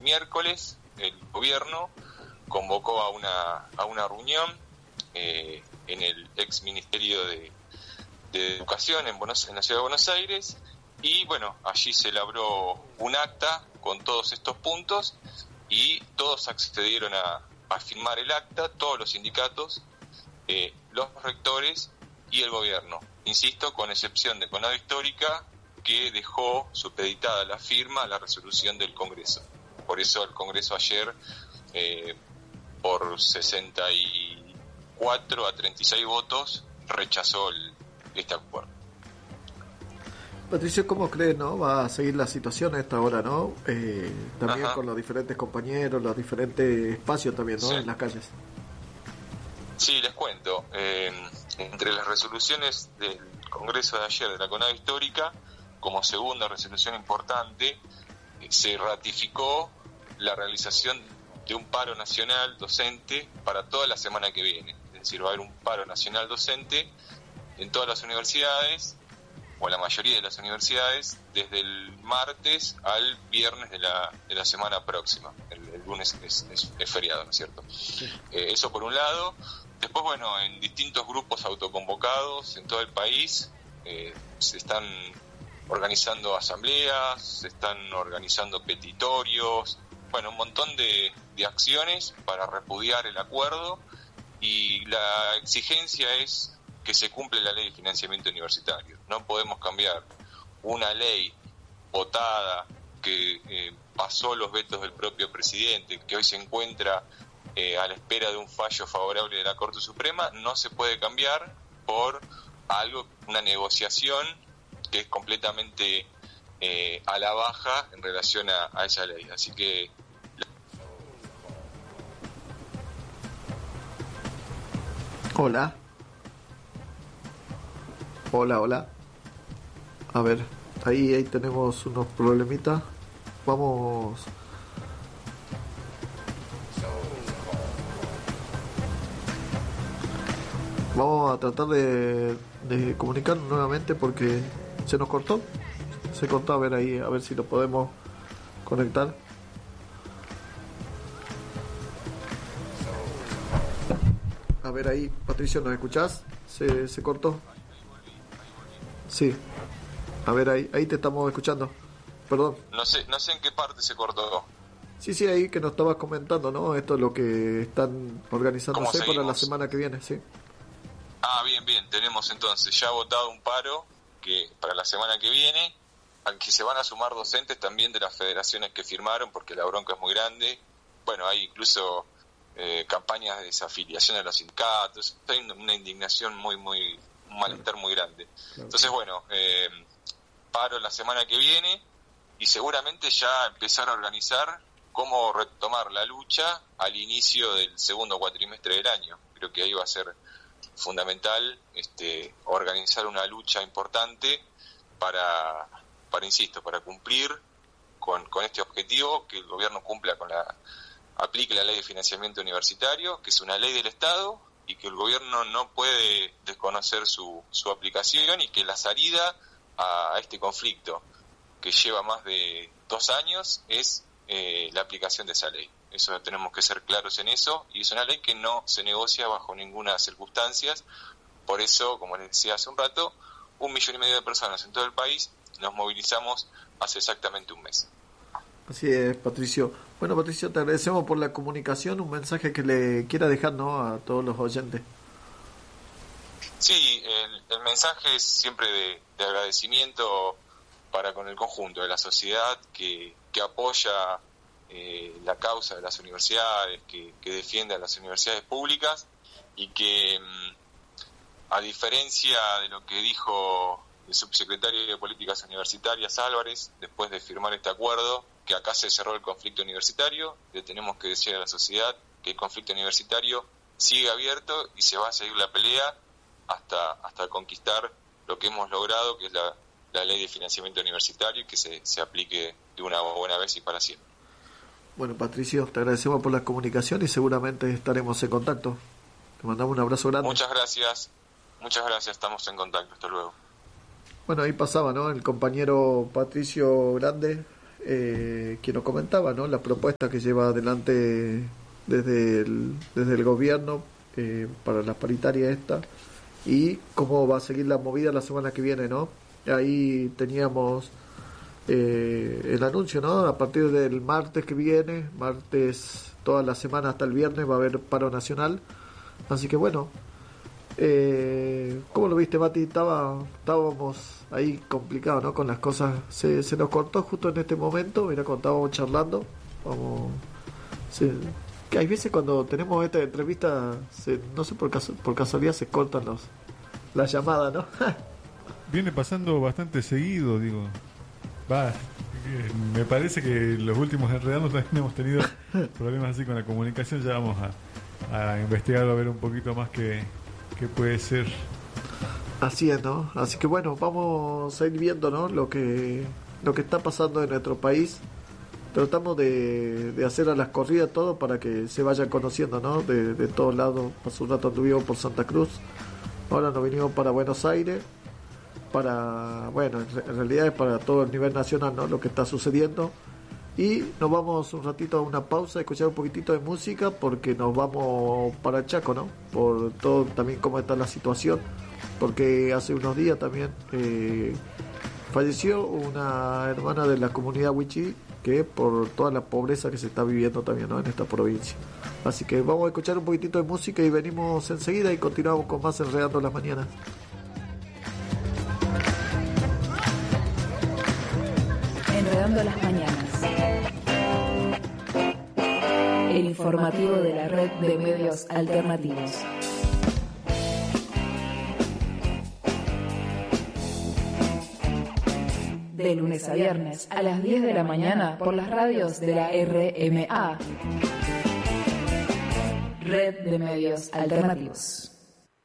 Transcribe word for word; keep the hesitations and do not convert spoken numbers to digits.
miércoles el gobierno convocó a una, a una reunión eh, en el ex Ministerio de, de Educación en, Buenos, en la Ciudad de Buenos Aires, y bueno, allí se elaboró un acta con todos estos puntos y todos accedieron a, a firmar el acta, todos los sindicatos, eh, los rectores y el gobierno. Insisto, con excepción de Conado Histórica, que dejó supeditada la firma a la resolución del Congreso. Por eso el Congreso ayer, eh, por sesenta y cuatro a treinta y seis votos, rechazó el, este acuerdo. Patricio, ¿cómo crees, no? Va a seguir la situación a esta hora, ¿no? Eh, también Ajá. con los diferentes compañeros, los diferentes espacios también, ¿no? Sí. En las calles. Sí, les cuento. Eh, entre las resoluciones del Congreso de ayer de la Conado Histórica, como segunda resolución importante, eh, se ratificó la realización de un paro nacional docente para toda la semana que viene. Es decir, va a haber un paro nacional docente en todas las universidades, o la mayoría de las universidades, desde el martes al viernes de la, de la semana próxima. El, el lunes es, es, es feriado, ¿no es cierto? Sí. Eh, eso por un lado. Después, bueno, en distintos grupos autoconvocados en todo el país eh, se están organizando asambleas, se están organizando petitorios, bueno, un montón de, de acciones para repudiar el acuerdo, y la exigencia es que se cumple la ley de financiamiento universitario. No podemos cambiar una ley votada que eh, pasó los vetos del propio presidente, que hoy se encuentra eh, a la espera de un fallo favorable de la Corte Suprema. No se puede cambiar por algo, una negociación que es completamente eh, a la baja en relación a, a esa ley. Así que Hola. Hola, hola. A ver, ahí, ahí tenemos unos problemitas. Vamos. Vamos a tratar de, de comunicarnos nuevamente porque se nos cortó. Se cortó, a ver ahí, a ver si lo podemos conectar. A ver ahí, Patricio, ¿nos escuchás? Se, se cortó. Sí. A ver ahí, ahí te estamos escuchando. Perdón. No sé, no sé en qué parte se cortó. Sí, sí, ahí que nos estabas comentando, ¿no? Esto es lo que están organizándose para la semana que viene, sí. Ah, bien, bien. Tenemos entonces ya votado un paro que para la semana que viene, al que se van a sumar docentes también de las federaciones que firmaron, porque la bronca es muy grande. Bueno, hay incluso eh, campañas de desafiliación a los sindicatos. Hay una indignación muy, muy, un malestar muy grande. Entonces, bueno, eh, paro la semana que viene y seguramente ya empezar a organizar cómo retomar la lucha al inicio del segundo cuatrimestre del año. Creo que ahí va a ser fundamental este, organizar una lucha importante para, para insisto, para cumplir con, con este objetivo, que el gobierno cumpla con la, aplique la ley de financiamiento universitario, que es una ley del Estado, y que el gobierno no puede desconocer su, su aplicación, y que la salida a este conflicto, que lleva más de dos años, es eh, la aplicación de esa ley. Eso tenemos que ser claros en eso, y es una ley que no se negocia bajo ninguna circunstancia. Por eso, como les decía hace un rato, un millón y medio de personas en todo el país nos movilizamos hace exactamente un mes. Así es, Patricio. Bueno, Patricio, te agradecemos por la comunicación. Un mensaje que le quiera dejar, ¿no?, a todos los oyentes. Sí, el, el mensaje es siempre de, de agradecimiento para con el conjunto de la sociedad que, que apoya eh, la causa de las universidades, que, que defiende a las universidades públicas, y que mm, a diferencia de lo que dijo el subsecretario de Políticas Universitarias Álvarez después de firmar este acuerdo, que acá se cerró el conflicto universitario, le tenemos que decir a la sociedad que el conflicto universitario sigue abierto y se va a seguir la pelea hasta hasta conquistar lo que hemos logrado, que es la, la ley de financiamiento universitario, y que se, se aplique de una buena vez y para siempre. Bueno, Patricio, te agradecemos por la comunicación y seguramente estaremos en contacto. Te mandamos un abrazo grande. Muchas gracias, muchas gracias, estamos en contacto, hasta luego. Bueno, ahí pasaba, ¿no?, el compañero Patricio Grande, eh, quien nos comentaba, ¿no? La propuesta que lleva adelante desde el, desde el gobierno eh, para la paritaria esta y cómo va a seguir la movida la semana que viene, ¿no? Ahí teníamos eh, el anuncio, ¿no? A partir del martes que viene, martes toda la semana hasta el viernes va a haber paro nacional, así que bueno, eh, ¿cómo lo viste, Mati? Estaba, estábamos ahí complicados, ¿no? Con las cosas, se, se nos cortó justo en este momento, mira, cuando estábamos charlando, vamos, se, que hay veces cuando tenemos esta entrevista, se, no sé por, caso, por casualidad se cortan los las llamadas, ¿no? Viene pasando bastante seguido, digo. Va, me parece que los últimos enredados también hemos tenido problemas así con la comunicación. Ya vamos a, a investigar, a ver un poquito más qué, qué puede ser. Así es, ¿no? Así que bueno, vamos a ir viendo, ¿no? Lo que, lo que está pasando en nuestro país. Tratamos de, de hacer a las corridas todo para que se vayan conociendo, ¿no? De, de todos lados. Hace un rato anduvimos por Santa Cruz. Ahora nos vinimos para Buenos Aires. Para, bueno, en realidad es para todo el nivel nacional, ¿no? Lo que está sucediendo. Y nos vamos un ratito a una pausa, a escuchar un poquitito de música, porque nos vamos para Chaco, ¿no? Por todo también cómo está la situación. Porque hace unos días también eh, falleció una hermana de la comunidad Wichí, que por toda la pobreza que se está viviendo también, ¿no? En esta provincia. Así que vamos a escuchar un poquitito de música y venimos enseguida y continuamos con más Enredando las Mañanas. Enredando las Mañanas. El informativo de la red de medios alternativos. De lunes a viernes a las diez de la mañana por las radios de la R M A. Red de Medios Alternativos.